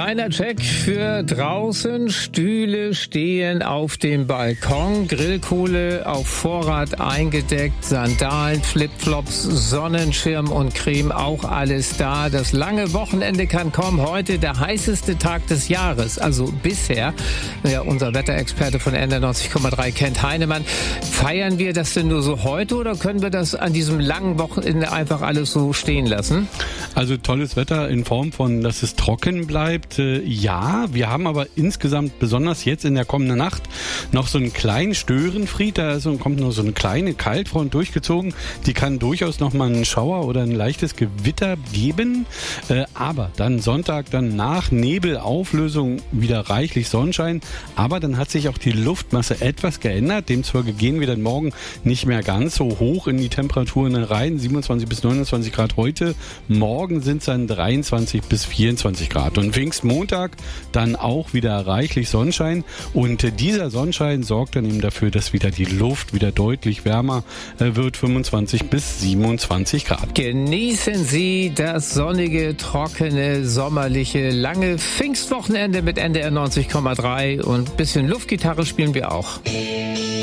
Kleiner Check für draußen. Stühle stehen auf dem Balkon, Grillkohle auf Vorrat eingedeckt, Sandalen, Flipflops, Sonnenschirm und Creme, auch alles da. Das lange Wochenende kann kommen. Heute der heißeste Tag des Jahres, also bisher. Ja, unser Wetterexperte von NDR 90,3, Kent Heinemann. Feiern wir das denn nur so heute oder können wir das an diesem langen Wochenende einfach alles so stehen lassen? Also tolles Wetter in Form von, dass es trocken bleibt. Ja, wir haben aber insgesamt, besonders jetzt in der kommenden Nacht, noch so einen kleinen Störenfried. Da kommt noch so eine kleine Kaltfront durchgezogen. Die kann durchaus noch mal einen Schauer oder ein leichtes Gewitter geben. Aber dann Sonntag, dann nach Nebelauflösung wieder reichlich Sonnenschein. Aber dann hat sich auch die Luftmasse etwas geändert. Demzufolge gehen wir dann morgen nicht mehr ganz so hoch in die Temperaturen rein. 27 bis 29 Grad heute. Morgen sind es dann 23 bis 24 Grad. Und Pfingstmontag dann auch wieder reichlich Sonnenschein. Und dieser Sonnenschein sorgt dann eben dafür, dass wieder die Luft wieder deutlich wärmer wird. 25 bis 27 Grad. Genießen Sie das sonnige, trockene, sommerliche, lange Pfingstwochenende mit NDR 90,3 und ein bisschen Luftgitarre spielen wir auch.